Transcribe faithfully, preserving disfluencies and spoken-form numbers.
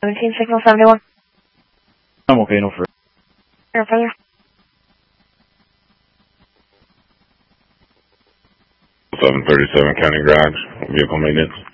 seventeen signal seventy-one. I'm okay, no further. No further. seven thirty-seven County Garage, vehicle maintenance.